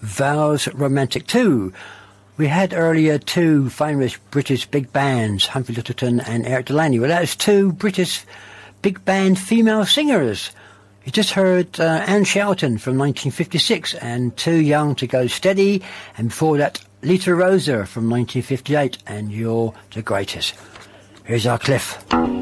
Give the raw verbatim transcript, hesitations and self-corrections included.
Vows Romantic two. We had earlier two famous British big bands, Humphrey Lyttelton and Eric Delaney. Well, that was two British big band female singers. You just heard uh, Anne Shelton from nineteen fifty-six and Too Young to Go Steady, and before that Lita Rosa from nineteen fifty-eight and You're the Greatest. Here's our Cliff.